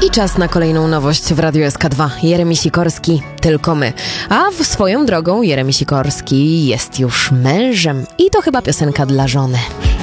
I czas na kolejną nowość w Radiu SK2. Jeremi Sikorski, Tylko my. A swoją drogą Jeremi Sikorski jest już mężem i to chyba piosenka dla żony.